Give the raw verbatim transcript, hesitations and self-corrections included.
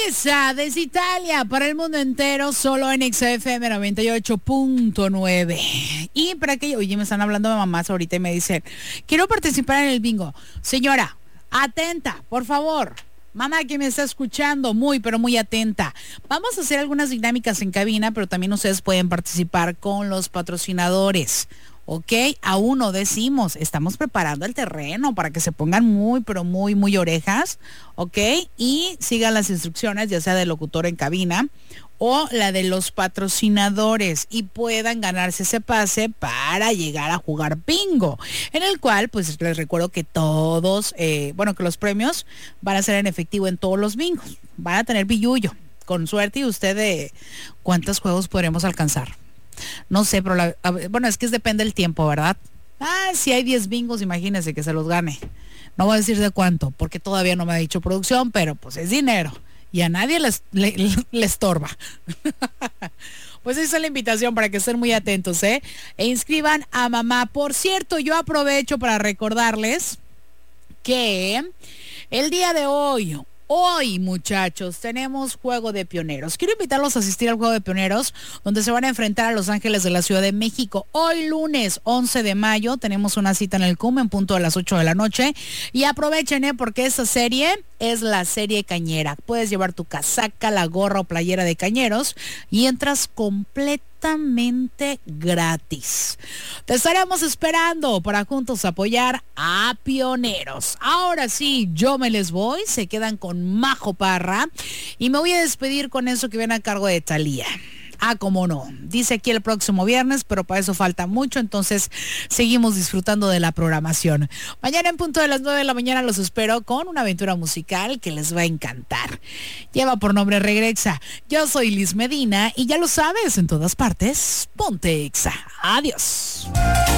Esa desde Italia para el mundo entero, solo en X F M noventa y ocho punto nueve. Y para que, oye, me están hablando de mamás ahorita y me dicen, quiero participar en el bingo. Señora, atenta, por favor. Mamá que me está escuchando, muy, pero muy atenta. Vamos a hacer algunas dinámicas en cabina, pero también ustedes pueden participar con los patrocinadores. Ok, aún no decimos, estamos preparando el terreno para que se pongan muy, pero muy, muy orejas, ok, y sigan las instrucciones, ya sea del locutor en cabina o la de los patrocinadores, y puedan ganarse ese pase para llegar a jugar bingo, en el cual, pues les recuerdo que todos, eh, bueno, que los premios van a ser en efectivo en todos los bingos, van a tener billullo, con suerte, y usted de cuántos juegos podremos alcanzar. No sé, pero la, bueno, es que depende del tiempo, ¿verdad? Ah, si hay diez bingos, imagínense que se los gane. No voy a decir de cuánto, porque todavía no me ha dicho producción, pero pues es dinero y a nadie les, le, le estorba. Pues esa es la invitación para que estén muy atentos, ¿eh? E inscriban a mamá. Por cierto, yo aprovecho para recordarles que el día de hoy... Hoy, muchachos, tenemos Juego de Pioneros. Quiero invitarlos a asistir al Juego de Pioneros, donde se van a enfrentar a Los Ángeles de la Ciudad de México. Hoy, lunes once de mayo, tenemos una cita en el C U M en punto de las ocho de la noche. Y aprovechen, ¿eh? Porque esta serie es la serie cañera. Puedes llevar tu casaca, la gorra o playera de cañeros y entras completamente gratis. Te estaremos esperando para juntos apoyar a Pioneros. Ahora sí, yo me les voy. Se quedan con Majo Parra y me voy a despedir con eso que viene a cargo de Thalía. Ah, cómo no. Dice aquí el próximo viernes, pero para eso falta mucho, entonces seguimos disfrutando de la programación. Mañana en punto de las nueve de la mañana los espero con una aventura musical que les va a encantar. Lleva por nombre Regresa. Yo soy Liz Medina y ya lo sabes, en todas partes, ponte Exa. Adiós.